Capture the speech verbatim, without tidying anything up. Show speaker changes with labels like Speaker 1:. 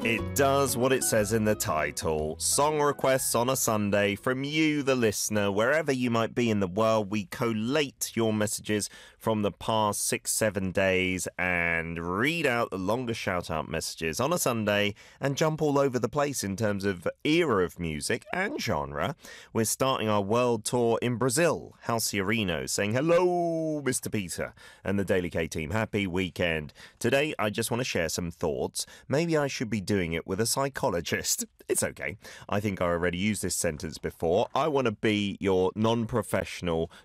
Speaker 1: It does what it says in the title. Song requests on a Sunday from you, the listener. Wherever you might be in the world, we collate your messages from the past six, seven days and read out the longer shout-out messages on a Sunday and jump all over the place in terms of era of music and genre. We're starting our world tour in Brazil. Halciarino saying, hello, Mister Peter and the Daily K team. Happy weekend. Today, I just want to share some thoughts. Maybe I should be doing it with a psychologist. It's okay. I think I already used this sentence before. I want to be your non-professional